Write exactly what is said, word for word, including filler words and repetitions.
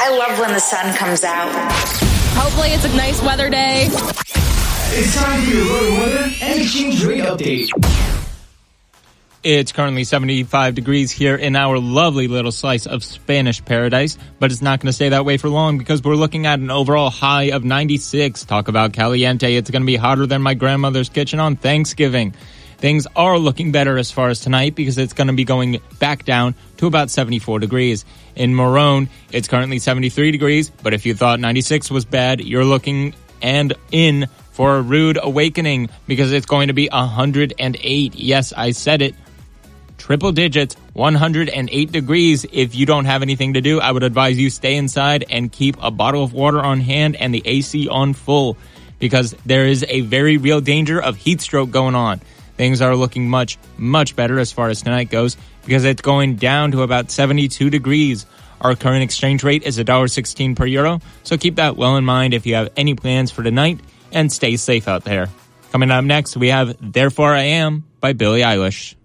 I love when the sun comes out. Hopefully it's a nice weather day. It's time for your road weather and exchange rate update. It's currently seventy-five degrees here in our lovely little slice of Spanish paradise, but it's not going to stay that way for long because we're looking at an overall high of ninety-six. Talk about caliente. It's going to be hotter than my grandmother's kitchen on Thanksgiving. Things are looking better as far as tonight because it's going to be going back down to about seventy-four degrees. In Morone, it's currently seventy-three degrees, but if you thought ninety-six was bad, you're looking and in for a rude awakening because it's going to be one hundred eight. Yes, I said it. Triple digits, one hundred eight degrees. If you don't have anything to do, I would advise you stay inside and keep a bottle of water on hand and the A C on full because there is a very real danger of heat stroke going on. Things are looking much, much better as far as tonight goes because it's going down to about seventy-two degrees. Our current exchange rate is one dollar sixteen per euro, so keep that well in mind if you have any plans for tonight and stay safe out there. Coming up next, we have Therefore I Am by Billie Eilish.